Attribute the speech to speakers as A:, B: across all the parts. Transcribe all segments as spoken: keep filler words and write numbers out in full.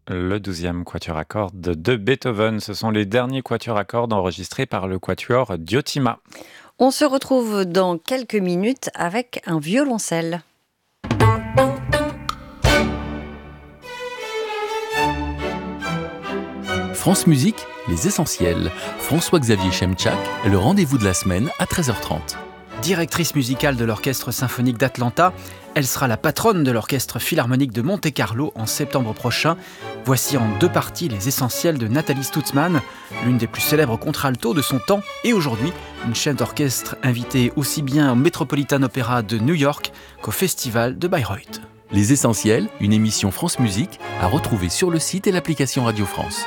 A: le douzième quatuor à cordes de Beethoven. Ce sont les derniers quatuors à cordes enregistrés par le quatuor Diotima.
B: On se retrouve dans quelques minutes avec un violoncelle.
C: France Musique, les essentiels. François-Xavier Chemchak, le rendez-vous de la semaine à treize heures trente.
D: Directrice musicale de l'Orchestre symphonique d'Atlanta, elle sera la patronne de l'Orchestre philharmonique de Monte-Carlo en septembre prochain. Voici en deux parties les essentiels de Nathalie Stutzmann, l'une des plus célèbres contraltos de son temps et aujourd'hui une chef d'orchestre invitée aussi bien au Metropolitan Opera de New York qu'au Festival de Bayreuth.
C: Les essentiels, une émission France Musique à retrouver sur le site et l'application Radio France.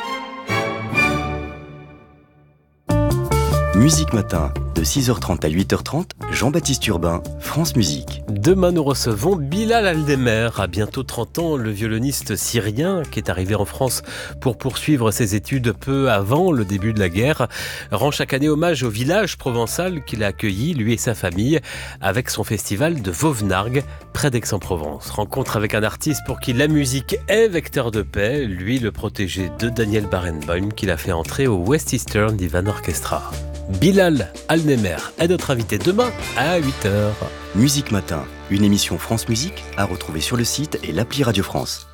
E: Musique Matin, de six heures trente à huit heures trente, Jean-Baptiste Urbain, France Musique.
F: Demain, nous recevons Bilal Aldemer, à bientôt trente ans, le violoniste syrien qui est arrivé en France pour poursuivre ses études peu avant le début de la guerre, rend chaque année hommage au village provençal qu'il a accueilli, lui et sa famille, avec son festival de Vauvenargues, près d'Aix-en-Provence. Rencontre avec un artiste pour qui la musique est vecteur de paix, lui le protégé de Daniel Barenboim, qu'il a fait entrer au West Eastern Divan Orchestra. Bilal Aldemer est notre invité demain à huit heures.
E: Musique Matin, une émission France Musique à retrouver sur le site et l'appli Radio France.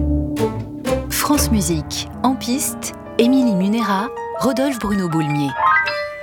G: France Musique, en piste, Émilie Munera, Rodolphe Bruno Boulmier.